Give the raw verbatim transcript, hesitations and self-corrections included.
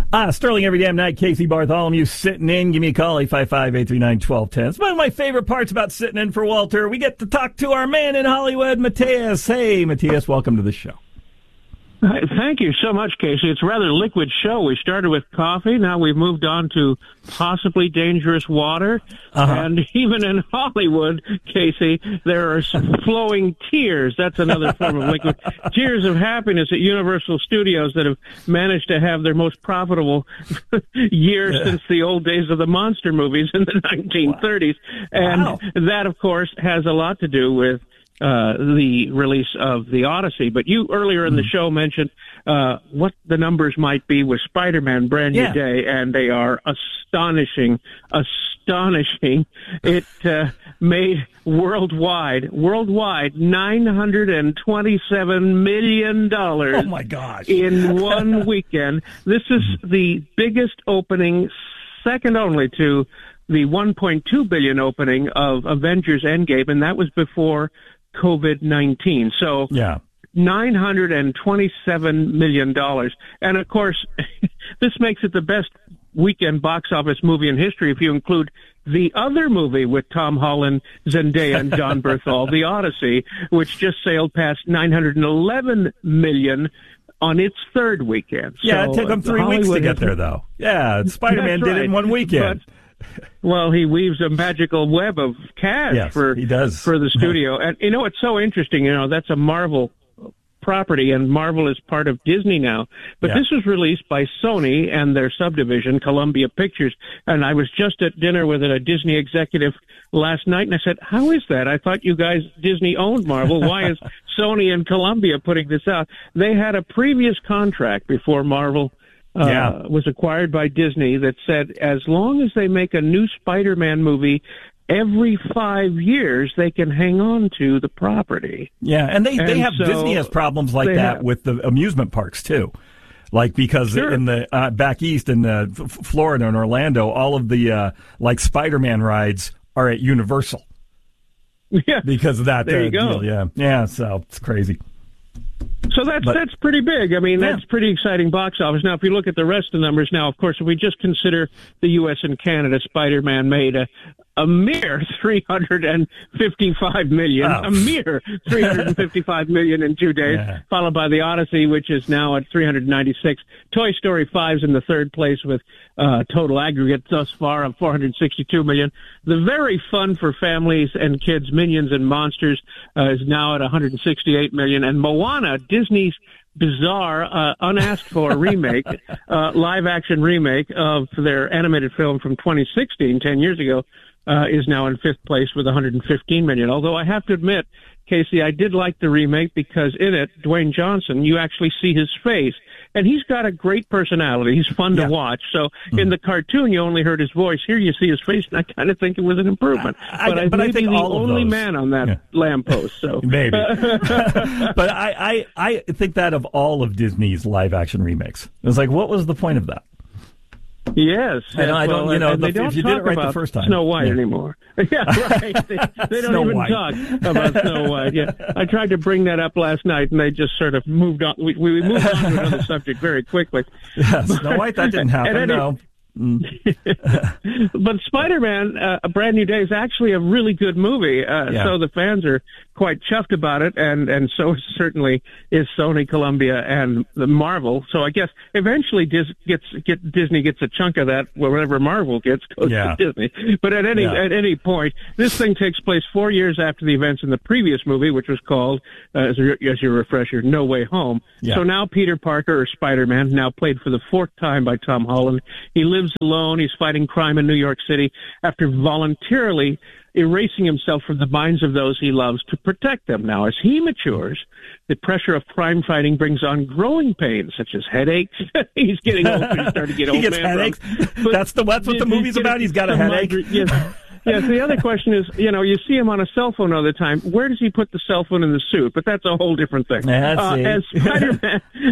Ah, Sterling every damn night. Casey Bartholomew sitting in. Give me a call, eight five five, eight three nine, one two one zero. It's one of my favorite parts about sitting in for Walter. We get to talk to our man in Hollywood, Matthias. Hey, Matthias, welcome to the show. Hi, thank you so much, Casey. It's a rather liquid show. We started with coffee. Now we've moved on to possibly dangerous water. Uh-huh. And even in Hollywood, Casey, there are some flowing tears. That's another form of liquid. Tears of happiness at Universal Studios that have managed to have their most profitable year yeah. since the old days of the monster movies in the nineteen thirties. Wow. And wow. that, of course, has a lot to do with Uh, the release of The Odyssey. But you earlier in the show mentioned uh, what the numbers might be with Spider-Man Brand New yeah. Day, and they are astonishing, astonishing. It uh, made worldwide, worldwide, nine hundred twenty-seven million dollars oh my gosh. in one weekend. This is the biggest opening, second only to the one point two billion dollars opening of Avengers Endgame, and that was before COVID nineteen. So yeah. nine hundred twenty-seven million dollars. And, of course, this makes it the best weekend box office movie in history if you include the other movie with Tom Holland, Zendaya, and John Bernthal, The Odyssey, which just sailed past nine hundred eleven million dollars on its third weekend. Yeah, so, it took them three Hollywood weeks to get there, though. Yeah, Spider-Man did right. it in one weekend. But, well, he weaves a magical web of cash yes, for he does. for the studio. And, you know, it's so interesting. You know, that's a Marvel property, and Marvel is part of Disney now. But yeah. this was released by Sony and their subdivision, Columbia Pictures. And I was just at dinner with a Disney executive last night, and I said, how is that? I thought you guys, Disney owned Marvel. Why is Sony and Columbia putting this out? They had a previous contract before Marvel Uh, yeah. was acquired by Disney that said as long as they make a new Spider-Man movie every five years, they can hang on to the property. Yeah, and they, and they have, so Disney has problems like that have. with the amusement parks, too. Like, because sure. in the, uh, back east in uh, F- Florida and Orlando, all of the, uh, like, Spider-Man rides are at Universal. Yeah. Because of that. There uh, you go. Deal. Yeah, yeah, so it's crazy. So that's but, that's pretty big. I mean, yeah. that's pretty exciting box office. Now, if you look at the rest of the numbers now, of course, if we just consider the U S and Canada, Spider-Man made a, a mere three hundred fifty-five million dollars, oh. a mere three hundred fifty-five million dollars in two days, yeah. followed by The Odyssey, which is now at three hundred ninety-six. Toy Story five is in the third place with uh, total aggregate thus far of four hundred sixty-two million dollars. The very fun for families and kids, Minions and Monsters, uh, is now at one hundred sixty-eight million dollars. And Moana, Disney's bizarre, uh, unasked for remake, uh, live action remake of their animated film from twenty sixteen, ten years ago, uh, is now in fifth place with one hundred fifteen million dollars. Although I have to admit, Casey, I did like the remake because in it, Dwayne Johnson, you actually see his face. And he's got a great personality. He's fun yeah. to watch. So mm-hmm. in the cartoon, you only heard his voice. Here you see his face, and I kind of think it was an improvement. I, but I, I, but I think the all only of those. man on that yeah. lamppost. So maybe. But I, I, I think that of all of Disney's live-action remakes, it was like, what was the point of that? Yes, and I don't. Well, you know, the, if don't you did it right about the first time, Snow White yeah. anymore. Yeah, right. They, they don't Snow even White. talk about Snow White. Yeah, I tried to bring that up last night, and they just sort of moved on. We, we moved on to another subject very quickly. Yeah, Snow White, that didn't happen. Any, no. Mm. But Spider-Man, uh, A Brand New Day is actually a really good movie. Uh, yeah. So the fans are quite chuffed about it, and, and so certainly is Sony, Columbia, and the Marvel. So I guess eventually Dis- gets get Disney gets a chunk of that. Whatever Marvel gets goes yeah. to Disney. But at any yeah. at any point, this thing takes place four years after the events in the previous movie, which was called, uh, as, a, as your refresher, No Way Home. Yeah. So now Peter Parker, or Spider-Man, now played for the fourth time by Tom Holland. He lives alone. He's fighting crime in New York City after voluntarily erasing himself from the minds of those he loves to protect them. Now, as he matures, the pressure of crime fighting brings on growing pains, such as headaches. He's getting old, so he's starting to get old. He gets man headaches? But that's, the, that's what the movie's about? He's got a headache? Yes. Yes, the other question is, you know, you see him on a cell phone all the time. Where does he put the cell phone in the suit? But that's a whole different thing. Yeah, uh, as Spider-Man,